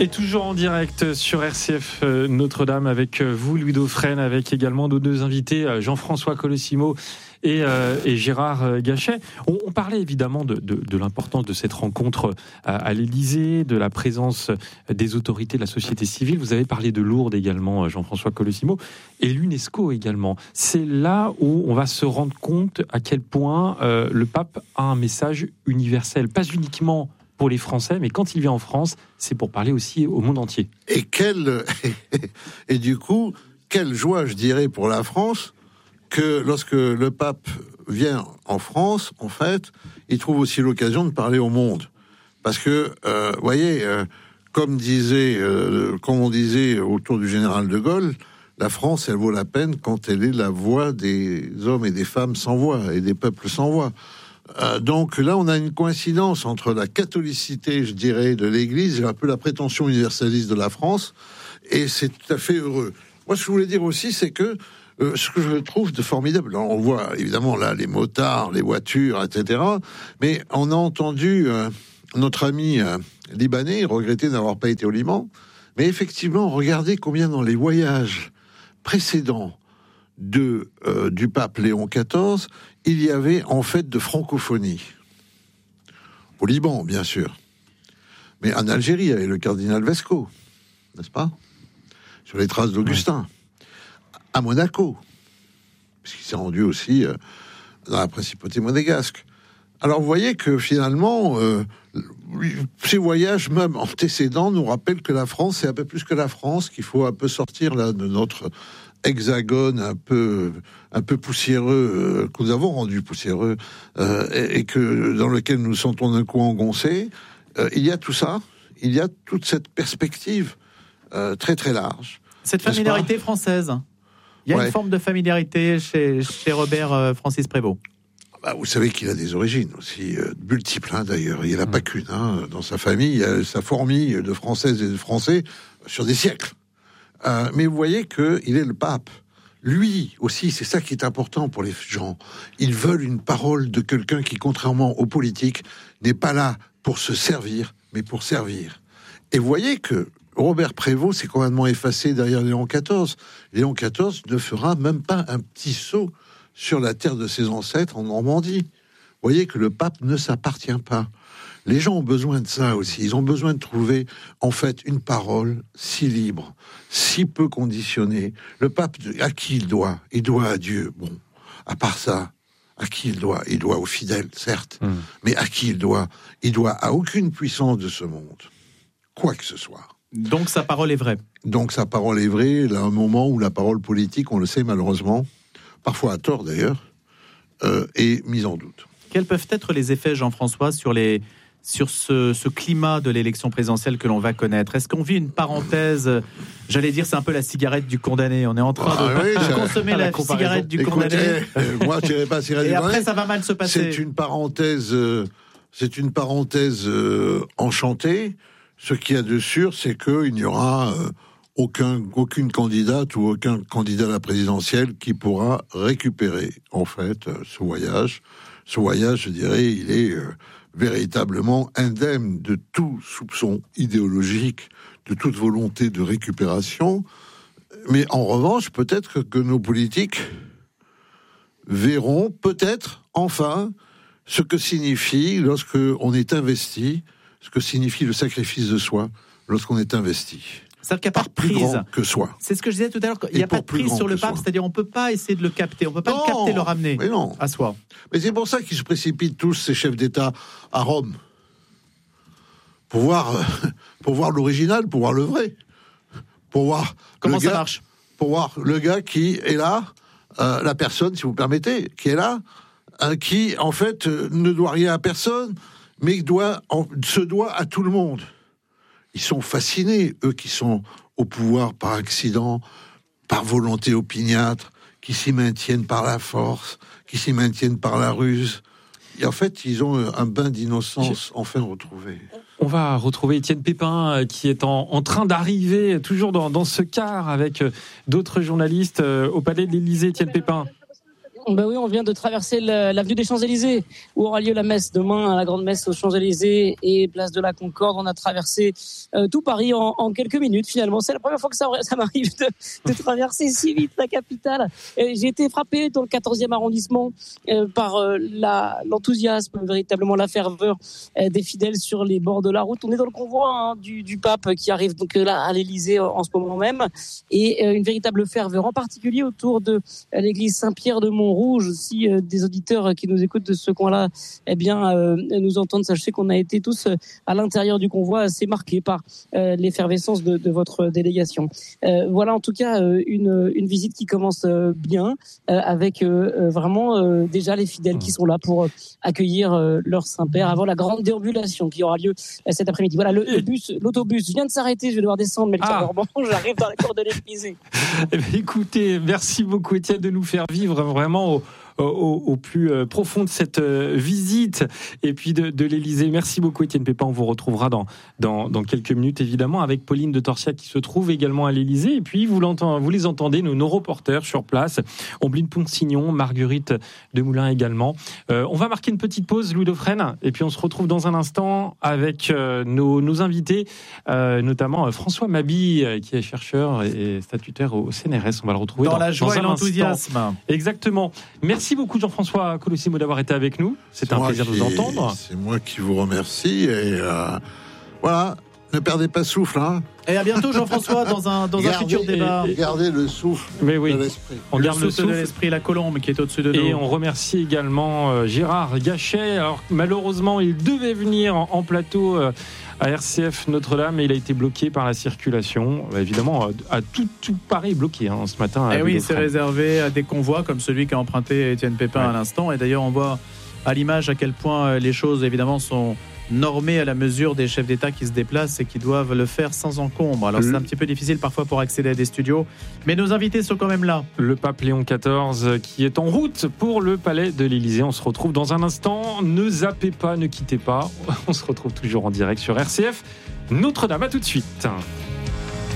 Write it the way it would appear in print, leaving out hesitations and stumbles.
Et toujours en direct sur RCF Notre-Dame avec vous, Louis Dauphren, avec également nos deux invités, Jean-François Colosimo et Gérard Gachet. On parlait évidemment de l'importance de cette rencontre à l'Élysée, de la présence des autorités de la société civile. Vous avez parlé de Lourdes également, Jean-François Colosimo, et l'UNESCO également. C'est là où on va se rendre compte à quel point le pape a un message universel, pas uniquement pour les Français, mais quand il vient en France, c'est pour parler aussi au monde entier. Et du coup, quelle joie, je dirais, pour la France, que lorsque le pape vient en France, en fait, il trouve aussi l'occasion de parler au monde. Parce que, voyez, comme on disait autour du général de Gaulle, la France, elle vaut la peine quand elle est la voix des hommes et des femmes sans voix, et des peuples sans voix. Donc là, on a une coïncidence entre la catholicité, je dirais, de l'Église et un peu la prétention universaliste de la France, et c'est tout à fait heureux. Moi, ce que je voulais dire aussi, c'est que ce que je trouve de formidable, on voit évidemment là les motards, les voitures, etc., mais on a entendu notre ami libanais regretter d'avoir pas été au Liban, mais effectivement, regardez combien dans les voyages précédents du pape Léon XIV, il y avait en fait de francophonie. Au Liban, bien sûr. Mais en Algérie, il y avait le cardinal Vesco, n'est-ce pas ? Sur les traces d'Augustin. À Monaco, puisqu'il s'est rendu aussi dans la principauté monégasque. Alors vous voyez que finalement, ces voyages même antécédents nous rappellent que la France, c'est un peu plus que la France, qu'il faut un peu sortir là de notre hexagone un peu poussiéreux, que nous avons rendu poussiéreux, et que dans lequel nous sentons d'un coup engoncés. Il y a tout ça, il y a toute cette perspective très très large. Cette familiarité française. Il y a une forme de familiarité chez Robert Francis Prévost. Bah, vous savez qu'il a des origines aussi multiples, d'ailleurs. Il n'a pas qu'une. Dans sa famille, il y a sa fourmille de Françaises et de Français sur des siècles. Mais vous voyez qu'il est le pape. Lui aussi, c'est ça qui est important pour les gens. Ils veulent une parole de quelqu'un qui, contrairement aux politiques, n'est pas là pour se servir, mais pour servir. Et vous voyez que Robert Prévost s'est complètement effacé derrière Léon XIV. Léon XIV ne fera même pas un petit saut sur la terre de ses ancêtres en Normandie. Vous voyez que le pape ne s'appartient pas. Les gens ont besoin de ça aussi. Ils ont besoin de trouver, en fait, une parole si libre, si peu conditionnée. Le pape, à qui il doit ? Il doit à Dieu. Bon, à part ça, à qui il doit ? Il doit aux fidèles, certes. Mais à qui il doit ? Il doit à aucune puissance de ce monde. Quoi que ce soit. Donc sa parole est vraie. Donc sa parole est vraie, à un moment où la parole politique, on le sait malheureusement, parfois à tort d'ailleurs, est mise en doute. Quels peuvent être les effets, Jean-François, sur ce climat de l'élection présidentielle que l'on va connaître ? Est-ce qu'on vit une parenthèse ? J'allais dire, c'est un peu la cigarette du condamné. On est en train de consommer la cigarette du condamné. Moi, je dirais pas cigarette du condamné. Et après, ça va mal se passer. C'est une parenthèse enchantée. Ce qu'il y a de sûr, c'est qu'il n'y aura aucune candidate ou aucun candidat à la présidentielle qui pourra récupérer, en fait, ce voyage. Ce voyage, je dirais, il est véritablement indemne de tout soupçon idéologique, de toute volonté de récupération. Mais en revanche, peut-être que nos politiques verront peut-être, enfin, ce que signifie lorsque on est investi, ce que signifie le sacrifice de soi lorsqu'on est investi. C'est-à-dire qu'il n'y a pas de prise. Plus grand que soi. C'est ce que je disais tout à l'heure. Il n'y a pas de prise sur le pape. C'est-à-dire on ne peut pas essayer de le capter. On ne peut pas le capter, le ramener à soi. Mais c'est pour ça qu'ils se précipitent tous, ces chefs d'État, à Rome. Pour voir l'original, pour voir le vrai. Pour voir comment ça marche. Pour voir le gars qui est là, la personne, si vous permettez, qui est là, qui, en fait, ne doit rien à personne, mais se doit à tout le monde. Ils sont fascinés, eux qui sont au pouvoir par accident, par volonté opiniâtre, qui s'y maintiennent par la force, qui s'y maintiennent par la ruse. Et en fait, ils ont un bain d'innocence enfin retrouvé. On va retrouver Étienne Pépin qui est en train d'arriver, toujours dans ce car avec d'autres journalistes au Palais de l'Élysée. Étienne Pépin. Ben oui, on vient de traverser l'avenue des Champs-Élysées, où aura lieu la messe demain, la grande messe aux Champs-Élysées et place de la Concorde. On a traversé tout Paris en quelques minutes finalement. C'est la première fois que ça m'arrive de traverser si vite la capitale. J'ai été frappé dans le 14e arrondissement par l'enthousiasme, véritablement la ferveur des fidèles sur les bords de la route. On est dans le convoi du pape qui arrive donc là à l'Élysée en ce moment même, et une véritable ferveur, en particulier autour de l'église Saint-Pierre de Montrouge. Si des auditeurs qui nous écoutent de ce coin-là, nous entendent, sachez qu'on a été tous à l'intérieur du convoi, assez marqués par l'effervescence de votre délégation. Voilà en tout cas une visite qui commence bien, avec vraiment déjà les fidèles qui sont là pour accueillir leur Saint-Père avant la grande déambulation qui aura lieu cet après-midi. Voilà, l'autobus vient de s'arrêter, je vais devoir descendre, mais j'arrive dans la cour de l'Élysée. Écoutez, merci beaucoup Étienne de nous faire vivre vraiment au plus profond de cette visite et puis de l'Élysée. Merci beaucoup Étienne Pépin, on vous retrouvera dans quelques minutes évidemment avec Pauline de Torcia qui se trouve également à l'Élysée, et puis vous les entendez, nos reporters sur place, Ombline Ponsignon, Marguerite Demoulin également. On va marquer une petite pause, Louis Dauphren, et puis on se retrouve dans un instant avec nos invités, notamment François Mabille qui est chercheur et statutaire au CNRS. On va le retrouver dans la joie et l'enthousiasme. Exactement. Merci beaucoup Jean-François Colosimo d'avoir été avec nous. C'était un plaisir de vous entendre. C'est moi qui vous remercie. Et voilà, ne perdez pas souffle. Et à bientôt Jean-François dans un futur débat. Gardez le souffle de l'esprit. On garde le souffle de l'esprit, la colombe qui est au-dessus de nous. Et on remercie également Gérard Gachet. Alors malheureusement, il devait venir en plateau à RCF Notre-Dame, et il a été bloqué par la circulation. Évidemment, à tout Paris bloqué ce matin. Et oui, c'est réservé à des convois comme celui qu'a emprunté Étienne Pépin à l'instant. Et d'ailleurs, on voit à l'image à quel point les choses, évidemment, sont normées à la mesure des chefs d'État qui se déplacent et qui doivent le faire sans encombre. Alors c'est un petit peu difficile parfois pour accéder à des studios, mais nos invités sont quand même là. Le pape Léon XIV qui est en route pour le palais de l'Élysée. On se retrouve dans un instant. Ne zappez pas, ne quittez pas. On se retrouve toujours en direct sur RCF Notre-Dame. À tout de suite.